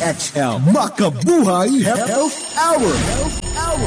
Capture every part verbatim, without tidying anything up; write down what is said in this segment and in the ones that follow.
X L Makabuhay Health Hour. Health Hour.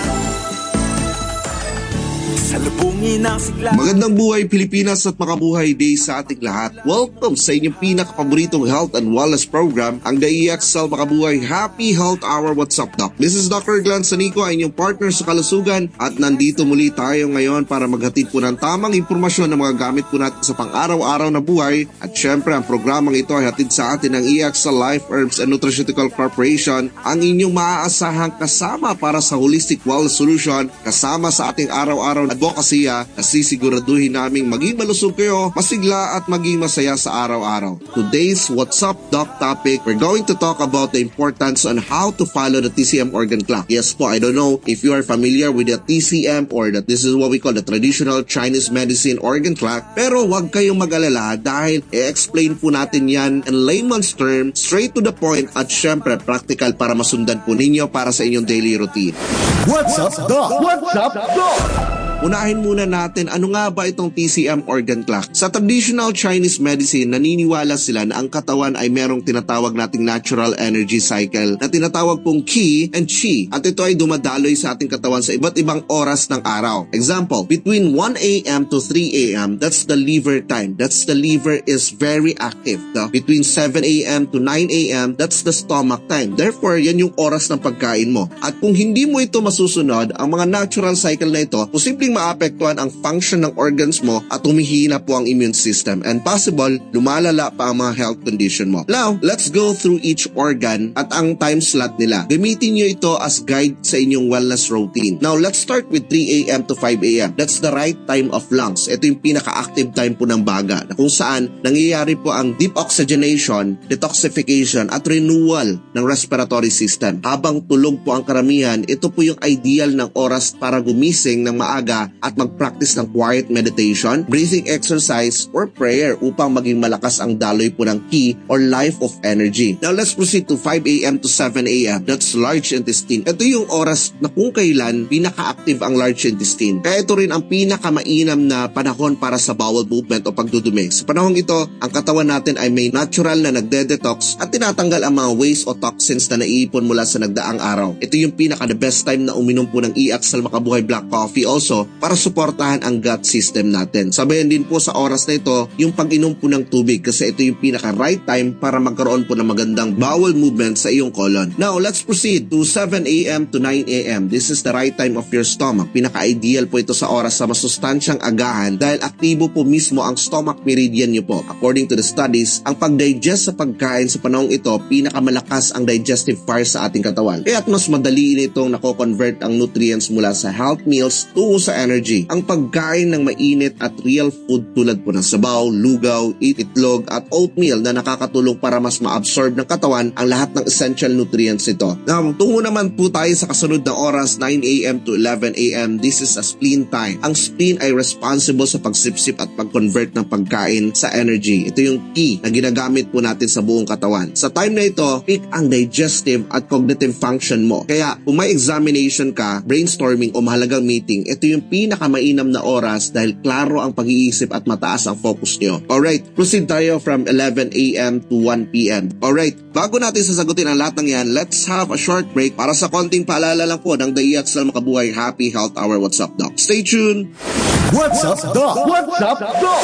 Magandang buhay Pilipinas at Makabuhay Day sa ating lahat. Welcome sa inyong pinakapaboritong health and wellness program, ang The E X L Makabuhay Happy Health Hour. What's up, Doc? This is Doctor Glenn Sanico, ang inyong partner sa kalusugan, at nandito muli tayo ngayon para maghatid po ng tamang impormasyon na mga gamit po natin sa pang-araw-araw na buhay. At syempre, ang programang ito ay hatid sa atin ng E X L Life Herbs and Nutraceutical Corporation, ang inyong maaasahang kasama para sa holistic wellness solution, kasama sa ating araw-araw na advokasya na sisiguraduhin naming maging malusog kayo, masigla at maging masaya sa araw-araw. Today's What's Up Doc topic, we're going to talk about the importance on how to follow the T C M organ clock. Yes po, I don't know if you are familiar with the T C M or that this is what we call the traditional Chinese medicine organ clock, pero wag kayong mag-alala dahil i-explain po natin yan in layman's term, straight to the point, at syempre practical para masundan po ninyo para sa inyong daily routine. What's up, Doc? What's up, Doc? Unahin muna natin, ano nga ba itong T C M organ clock? Sa traditional Chinese medicine, naniniwala sila na ang katawan ay merong tinatawag nating natural energy cycle na tinatawag pong Qi and Qi, at ito ay dumadaloy sa ating katawan sa iba't ibang oras ng araw. Example, between one A M to three A M, that's the liver time. That's the liver is very active. No? Between seven A M to nine A M, that's the stomach time. Therefore, yan yung oras ng pagkain mo. At kung hindi mo ito masusunod, ang mga natural cycle na ito, posibleng maapektuhan ang function ng organs mo at humihina po ang immune system, and possible lumalala pa ang mga health condition mo. Now, let's go through each organ at ang time slot nila. Gamitin nyo ito as guide sa inyong wellness routine. Now, let's start with three A M to five A M. That's the right time of lungs. Ito yung pinaka-active time po ng baga, na kung saan nangyayari po ang deep oxygenation, detoxification at renewal ng respiratory system. Habang tulog po ang karamihan, ito po yung ideal ng oras para gumising ng maaga at mag-practice ng quiet meditation, breathing exercise, or prayer upang maging malakas ang daloy po ng Qi or life of energy. Now let's proceed to five A M to seven A M. That's large intestine. Ito yung oras na kung kailan pinaka-active ang large intestine. Kaya ito rin ang pinaka-mainam na panahon para sa bowel movement o pagdudumi. Sa panahon ito, ang katawan natin ay may natural na nagde-detox at tinatanggal ang mga waste o toxins na naiipon mula sa nagdaang araw. Ito yung pinaka-the best time na uminom po ng E X L Makabuhay Black Coffee also para suportahan ang gut system natin. Sabayan din po sa oras na ito yung pag-inom po ng tubig, kasi ito yung pinaka-right time para magkaroon po ng magandang bowel movement sa iyong colon. Now, let's proceed to seven A M to nine A M. This is the right time of your stomach. Pinaka-ideal po ito sa oras sa masustansyang agahan dahil aktibo po mismo ang stomach meridian nyo po. According to the studies, ang pag-digest sa pagkain sa panahong ito, pinakamalakas ang digestive fire sa ating katawan. Kaya at mas madali nitong nako-convert ang nutrients mula sa health meals tungo sa energy. Ang pagkain ng mainit at real food tulad po ng sabaw, lugaw, itlog at oatmeal na nakakatulong para mas ma-absorb ng katawan ang lahat ng essential nutrients ito. Now, tungo naman po tayo sa kasunod na oras, nine A M to eleven A M. This is a spleen time. Ang spleen ay responsible sa pagsipsip at pag-convert ng pagkain sa energy. Ito yung key na ginagamit po natin sa buong katawan. Sa time na ito, peak ang digestive at cognitive function mo. Kaya kung may examination ka, brainstorming o mahalagang meeting, ito yung pinakamainam na oras dahil klaro ang pag-iisip at mataas ang focus nyo. Alright, proceed tayo from eleven A M to one P M. Alright, bago natin sasagutin ang lahat ng yan, let's have a short break para sa konting paalala lang po ng The E X L Makabuhay Happy Health Hour. What's up, Doc? Stay tuned! What's up, Doc? What's up, Doc?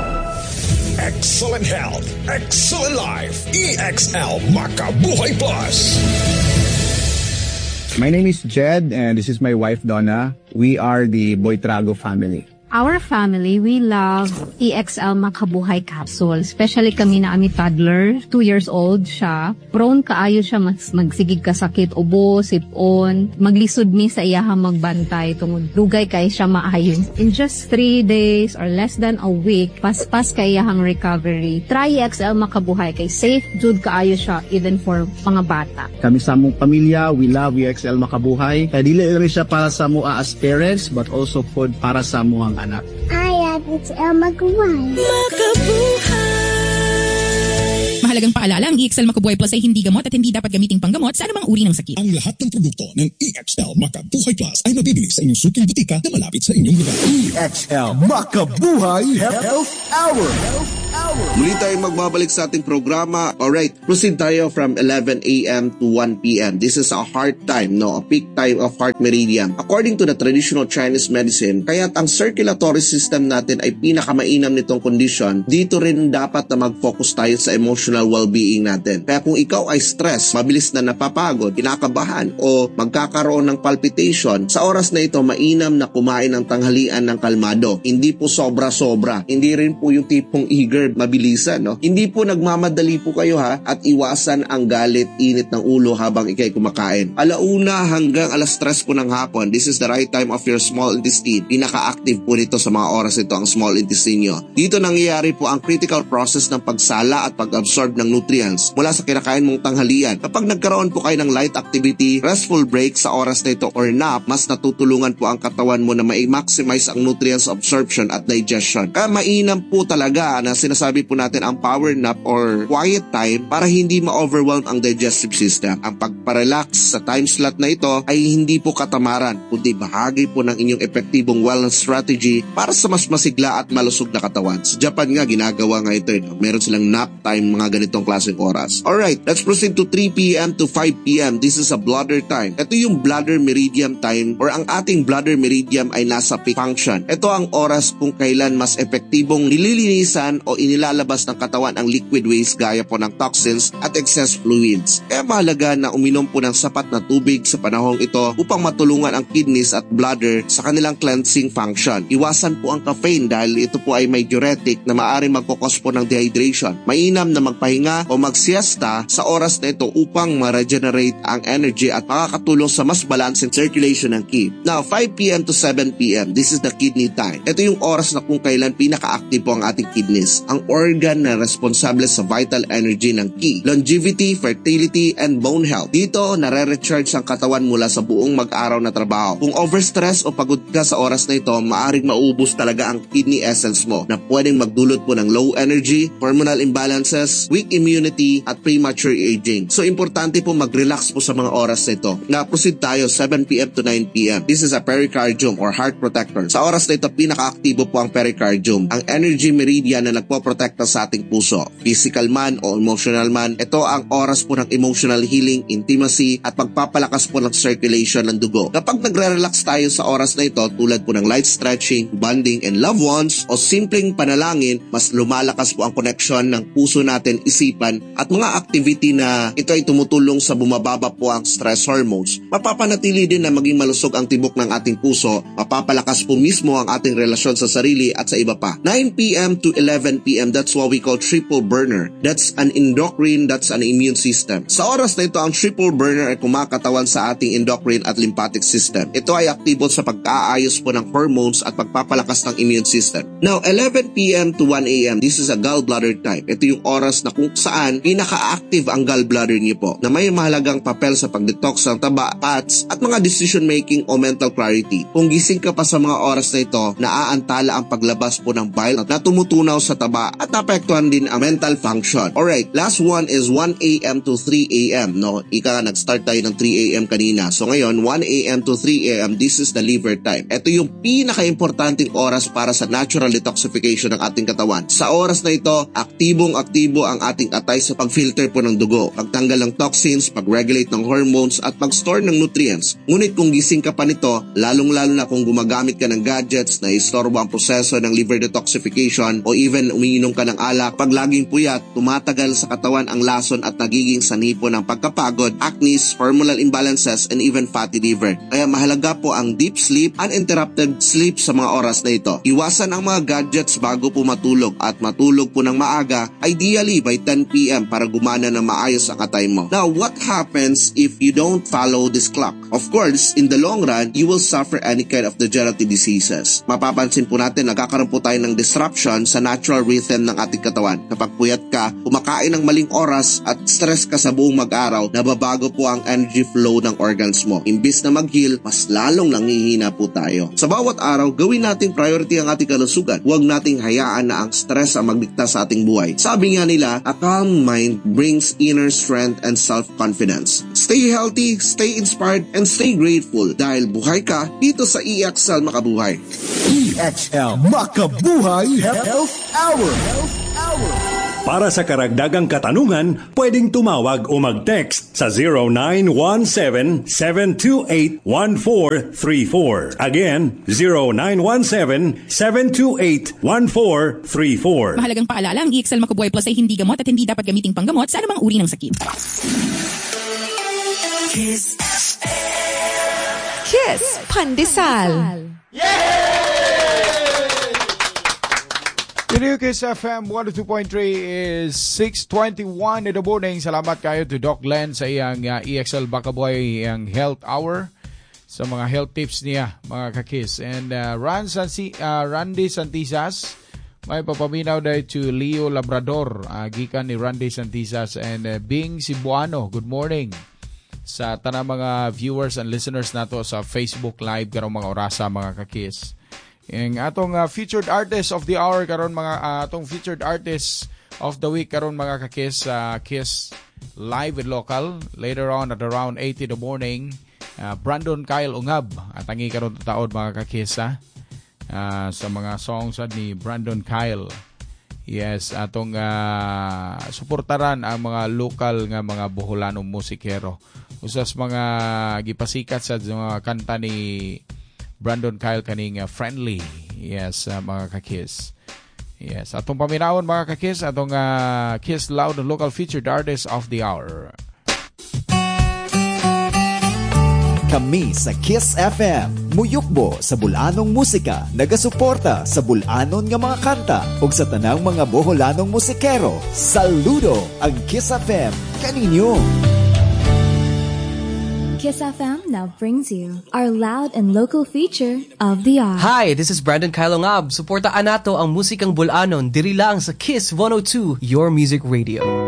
Excellent health, excellent life. E X L Makabuhay Plus. My name is Jed and this is my wife Donna. We are the Boitrago family. Our family, we love E X L Makabuhay Capsule. Especially kami na ami toddler, two years old siya. Prone kaayo siya mas magsigig kasakit, ubo, sipon. Maglisod mi sa iyahang magbantay tungod dugay kay siya maayon. In just three days or less than a week, paspas kay iyahang recovery. Try E X L Makabuhay kay safe jud kaayo siya even for mga bata. Kami sa among pamilya, we love E X L Makabuhay. Kaya dili rin siya para sa mua as parents but also food para sa muang anak. I have E X L Makabuhay. Makabuhay. mahalagang paalala, ang E X L Makabuhay Plus ay hindi gamot at hindi dapat gamiting panggamot sa anumang uri ng sakit. Ang lahat ng produkto ng E X L Makabuhay Plus ay mabibili sa inyong suking butika na malapit sa inyong lugar. E X L Makabuhay Health Hour. Muli tayong magbabalik sa ating programa. Alright, proceed tayo from eleven a m to one p m This is a heart time, no? A peak time of heart meridian. According to the traditional Chinese medicine, kaya't ang circulatory system natin ay pinakamainam nitong condition. Dito rin dapat na mag-focus tayo sa emotional well-being natin. Kaya kung ikaw ay stress, mabilis na napapagod, kinakabahan, o magkakaroon ng palpitation, sa oras na ito, mainam na kumain ng tanghalian ng kalmado. Hindi po sobra-sobra. Hindi rin po yung tipong eager, mabilisan, no? Hindi po nagmamadali po kayo, ha, at iwasan ang galit, init ng ulo habang ikay kumakain. Alauna hanggang alas tres po ng hapon, this is the right time of your small intestine. Pinaka-active po nito sa mga oras ito ang small intestine nyo. Dito nangyayari po ang critical process ng pagsala at pag-absorb ng nutrients mula sa kinakain mong tanghalian. Kapag nagkaroon po kayo ng light activity, restful break sa oras na ito or nap, mas natutulungan po ang katawan mo na ma-maximize ang nutrients absorption at digestion. Kaya mainam po talaga na sinasabi po natin ang power nap or quiet time para hindi ma-overwhelm ang digestive system. Ang pagparelax sa time slot na ito ay hindi po katamaran, kundi bahagi po ng inyong epektibong wellness strategy para sa mas masigla at malusog na katawan. Sa Japan nga, ginagawa nga ito. No? Meron silang nap time, mga ganitong klaseng oras. Alright, let's proceed to three p m to five p m This is a bladder time. Ito yung bladder meridian time or ang ating bladder meridian ay nasa peak function. Ito ang oras kung kailan mas epektibong nililinisan o inilalabas ng katawan ang liquid waste gaya po ng toxins at excess fluids. Kaya mahalaga na uminom po ng sapat na tubig sa panahong ito upang matulungan ang kidneys at bladder sa kanilang cleansing function. Iwasan po ang caffeine dahil ito po ay may diuretic na maaaring magkukos po ng dehydration. Mainam na magpahinga o magsiesta sa oras na ito upang ma-regenerate ang energy at makakatulong sa mas balancing circulation ng ki. Now, five p m to seven p m This is the kidney time. Ito yung oras na kung kailan pinaka-active po ang ating kidneys, ang organ na responsable sa vital energy ng ki, longevity, fertility, and bone health. Dito, nare-recharge ang katawan mula sa buong mag-araw na trabaho. Kung overstress o pagod ka sa oras na ito, maaring maubos talaga ang kidney essence mo na pwedeng magdulot po ng low energy, hormonal imbalances, weak immunity, at premature aging. So, importante po mag-relax po sa mga oras na ito. Na-proceed tayo seven p m to nine p m This is a pericardium or heart protector. Sa oras na ito, pinaka-aktibo po ang pericardium, ang energy meridian na nagpo-protekta sa ating puso. Physical man o emotional man, ito ang oras po ng emotional healing, intimacy, at pagpapalakas po ng circulation ng dugo. Kapag nagre-relax tayo sa oras na ito, tulad po ng light stretching, bonding, and loved ones, o simpleng panalangin, mas lumalakas po ang connection ng puso natin, isipan, at mga activity na ito ay tumutulong sa bumababa po ang stress hormones. Mapapanatili din na maging malusog ang tibok ng ating puso, mapapalakas po mismo ang ating relasyon sa sarili at sa iba pa. nine p m to eleven p m, that's what we call triple burner. That's an endocrine, that's an immune system. Sa oras na ito, ang triple burner ay kumakatawan sa ating endocrine at lymphatic system. Ito ay aktibo sa pag-aayos po ng hormones at pagpapalakas ng immune system. Now, eleven p m to one a m, this is a gallbladder time. Ito yung oras na kung saan pinaka-active ang gallbladder niyo po, na may mahalagang papel sa pag-detox ng taba, fats, at mga decision-making o mental clarity. Kung gising ka pa sa mga oras na ito, naaantala ang paglabas po ng bile na tumutunaw sa taba at naapektuhan din ang mental function. Alright, last one is one a m to three a m No, ika nag-start tayo ng three a m kanina. So ngayon, one a m to three a m, this is the liver time. Ito yung pinaka-importanting oras para sa natural detoxification ng ating katawan. Sa oras na ito, aktibong-aktibo ang ating atay sa pag-filter po ng dugo, pagtanggal ng toxins, pag-regulate ng hormones, at pag-store ng nutrients. Ngunit kung gising ka pa nito, lalong-lalo na kung gumagamit ka ng gadgets na istorbo ang proseso ng liver detoxification o even umiinom ka ng alak, pag laging puyat, tumatagal sa katawan ang lason at nagiging sanipo ng pagkapagod, acne, hormonal imbalances, and even fatty liver. Kaya mahalaga po ang deep sleep, uninterrupted sleep sa mga oras na ito. Iwasan ang mga gadgets bago po matulog at matulog po ng maaga, ideally by ten p m para gumana na maayos ang atay mo. Now, what happens if you don't follow this clock? Of course, in the long run, you will suffer any kind of degenerative diseases. Mapapansin po natin, nagkakaroon po tayo ng disruption sa natural rhythm ng ating katawan. Kapag puyat ka, kumakain ng maling oras at stress ka sa buong mag-araw, nababago po ang energy flow ng organs mo. Imbis na mag-heal, mas lalong nangihina po tayo. Sa bawat araw, gawin nating priority ang ating kalusugan. Huwag nating hayaan na ang stress ang magdikta sa ating buhay. Sabi nga nila, A calm mind brings inner strength and self-confidence. Stay healthy, stay inspired, and stay grateful dahil buhay ka dito sa E X L Makabuhay. E X L Makabuhay Health Hour. Health Hour. Para sa karagdagang katanungan, pwedeng tumawag o mag-text sa zero nine one seven, seven two eight, one four three four. Again, zero nine one seven, seven two eight, one four three four. Mahalagang paalala, ang E X L Makabuhay Plus ay hindi gamot at hindi dapat gamiting panggamot sa anumang uri ng sakit. Kiss F M. Kiss Pandesal. Video Kiss F M one oh two point three is six twenty-one in the morning. Salamat kayo to Doc Len sa iyang uh, E X L Bakaboy ang Health Hour sa mga health tips niya, mga kakis. And uh, Ran Sansi, uh, Randy Santisas, may papaminaw dahil to Leo Labrador, uh, gikan ni Randy Santisas and uh, Bing Cebuano. Good morning sa tanang mga viewers and listeners nato sa Facebook Live karong mga orasa, mga kakis. Ang atong uh, featured artist of the hour karon mga uh, atong featured artist of the week karon mga kakis uh, Kiss Live with Local later on at around eight in the morning. uh, Brandon Kyle Ungab at tangi karon taod mga kakis ha? uh, sa mga songs uh, ni Brandon Kyle. Yes, atong uh, suportaran ang mga local nga mga Boholanong musikero. Usas mga gipasikat sa mga kanta ni Brandon Kyle kaning uh, Friendly. Yes, uh, mga kakis. Yes, atong paminawon mga kakis, atong uh, Kiss Loud and Local featured artist of the hour. Kami sa Kiss F M, muyukbo sa bulanong musika, nagasuporta sa bulanon nga mga kanta ug sa tanang mga Boholanong musikero. Saludo ang Kiss F M kaninyo. Kiss F M now brings you our loud and local feature of the hour. Hi, this is Brandon Kailongab. Suportaan nato ang musikang bulanon diri lang sa Kiss one oh two, your music radio.